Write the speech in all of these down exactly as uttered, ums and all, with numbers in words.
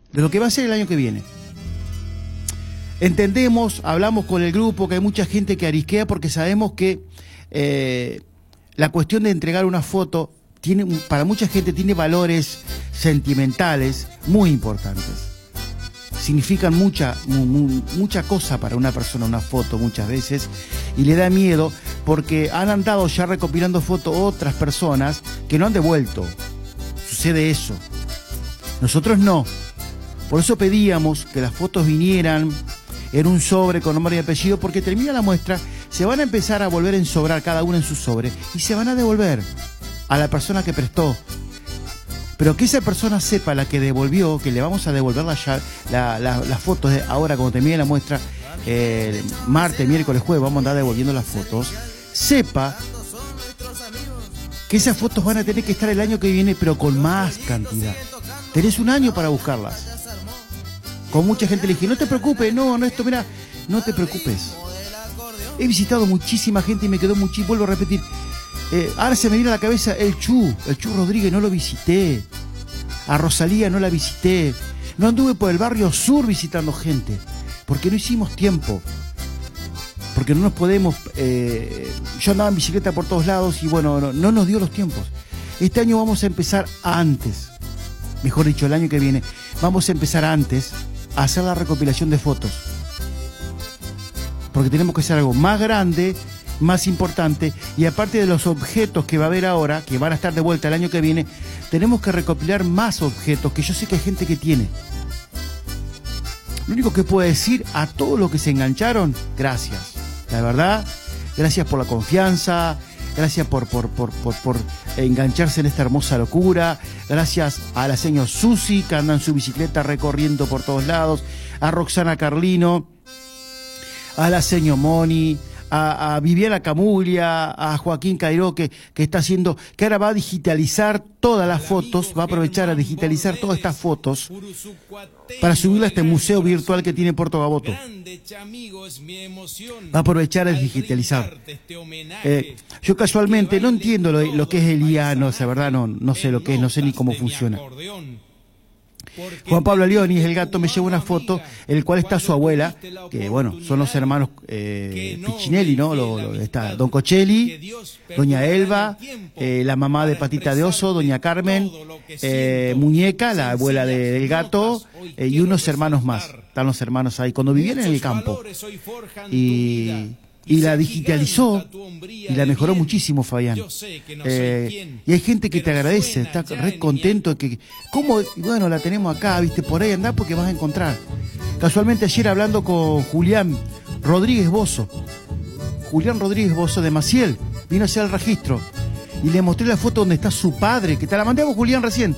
de lo que va a ser el año que viene. Entendemos, hablamos con el grupo, que hay mucha gente que arisquea porque sabemos que eh, la cuestión de entregar una foto tiene, para mucha gente tiene valores sentimentales muy importantes. Significan mucha, mu, mu, mucha cosa para una persona, una foto muchas veces, y le da miedo porque han andado ya recopilando fotos otras personas que no han devuelto. Sucede eso. Nosotros no. Por eso pedíamos que las fotos vinieran en un sobre con nombre y apellido, porque termina la muestra, se van a empezar a volver a ensobrar cada una en su sobre y se van a devolver a la persona que prestó. Pero que esa persona sepa, la que devolvió, que le vamos a devolver las la, la, la fotos de ahora cuando termine la muestra, eh, martes, miércoles, jueves, vamos a andar devolviendo las fotos, sepa que esas fotos van a tener que estar el año que viene, pero con más cantidad. Tenés un año para buscarlas. Con mucha gente le dije, no te preocupes, no, no, esto, mira, no te preocupes. He visitado muchísima gente y me quedó muchísimo, vuelvo a repetir. Eh, ahora se me viene a la cabeza el Chu, el Chu Rodríguez, no lo visité. A Rosalía no la visité. No anduve por el barrio sur visitando gente, porque no hicimos tiempo. Porque no nos podemos... Eh, yo andaba en bicicleta por todos lados y bueno, no, no nos dio los tiempos. Este año vamos a empezar antes. Mejor dicho, el año que viene. Vamos a empezar antes a hacer la recopilación de fotos. Porque tenemos que hacer algo más grande, más importante, y aparte de los objetos que va a haber ahora, que van a estar de vuelta el año que viene, tenemos que recopilar más objetos, que yo sé que hay gente que tiene. Lo único que puedo decir a todos los que se engancharon, gracias. La verdad, gracias por la confianza, gracias por, por, por, por, por engancharse en esta hermosa locura, gracias a la señora Susi, que anda en su bicicleta recorriendo por todos lados, a Roxana Carlino, a la señora Moni, a, a Viviana Camuglia, a Joaquín Cairó, que, que está haciendo, que ahora va a digitalizar todas las fotos, va a aprovechar a digitalizar todas estas fotos para subirla a este museo virtual que tiene Puerto Gaboto. Va a aprovechar a digitalizar. Eh, yo casualmente no entiendo lo, lo que es el I A, no, o sea, verdad, no, no sé lo que es, no sé ni cómo funciona. Juan Pablo Leonis, el gato, me lleva una foto en la cual está su abuela, que bueno, son los hermanos eh, Piccinelli, ¿no? Lo, lo, está Don Cochelli, Doña Elba, eh, la mamá de Patita de Oso, Doña Carmen, eh, Muñeca, la abuela de, del gato, eh, y unos hermanos más. Están los hermanos ahí, cuando vivían en el campo. Y... Y la digitalizó y la mejoró muchísimo, Fabián. Eh, y hay gente que te agradece, está re contento. Que, ¿cómo? Bueno, la tenemos acá, viste, por ahí andá porque vas a encontrar. Casualmente ayer hablando con Julián Rodríguez Bozo, Julián Rodríguez Bozo de Maciel, vino a hacer el registro y le mostré la foto donde está su padre, que te la mandé a vos, Julián, recién.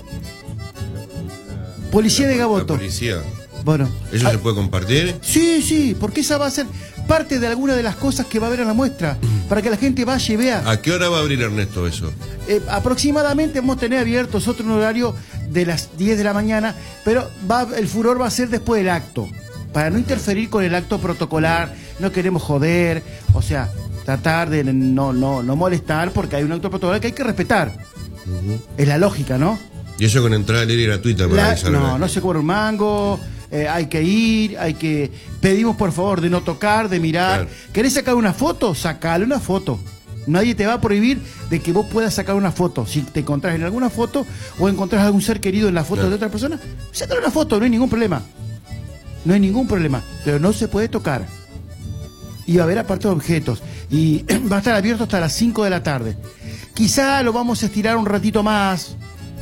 Policía de Gaboto. Policía. Bueno. ¿Eso ah, se puede compartir? Sí, sí, porque esa va a ser parte de alguna de las cosas que va a haber en la muestra, para que la gente vaya y vea. ¿A qué hora va a abrir, Ernesto, eso? Eh, aproximadamente vamos a tener abiertos otro horario de las diez de la mañana, pero va, el furor va a ser después del acto, para no interferir con el acto protocolar, no queremos joder, o sea, tratar de no, no, no molestar, porque hay un acto protocolar que hay que respetar. Uh-huh. Es la lógica, ¿no? Y eso con entrada libre y gratuita para la, No, no se cobra un mango. Eh, hay que ir, hay que... Pedimos por favor de no tocar, de mirar. Claro. ¿Querés sacar una foto? Sacale una foto. Nadie te va a prohibir de que vos puedas sacar una foto. Si te encontrás en alguna foto o encontrás algún ser querido en la foto claro. de otra persona, sácale una foto, no hay ningún problema. No hay ningún problema, pero no se puede tocar. Y va a haber aparte de objetos. Y va a estar abierto hasta las cinco de la tarde. Quizá lo vamos a estirar un ratito más,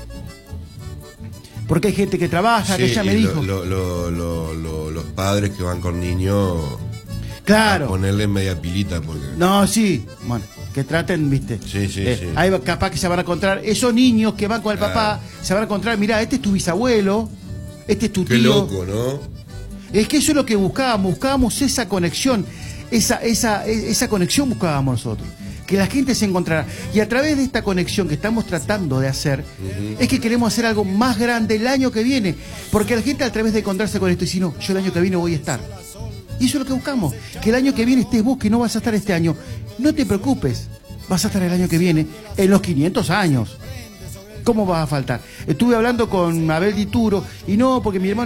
porque hay gente que trabaja, sí, que ya me lo, dijo. Lo, lo, lo, lo, los padres que van con niños, claro, a ponerle media pilita. Porque... No, sí, bueno, que traten, viste. Sí, sí, eh, sí. Ahí capaz que se van a encontrar, esos niños que van con el claro. papá, se van a encontrar, mirá, este es tu bisabuelo, este es tu Qué tío. loco, ¿no? Es que eso es lo que buscábamos, buscábamos esa conexión, esa, esa, esa conexión buscábamos nosotros. Que la gente se encontrara. Y a través de esta conexión que estamos tratando de hacer, uh-huh. es que queremos hacer algo más grande el año que viene. Porque la gente a través de encontrarse con esto y si no, yo el año que viene voy a estar. Y eso es lo que buscamos. Que el año que viene estés vos, que no vas a estar este año. No te preocupes. Vas a estar el año que viene en los quinientos años. ¿Cómo vas a faltar? Estuve hablando con Abel Dituro y no, porque mi hermano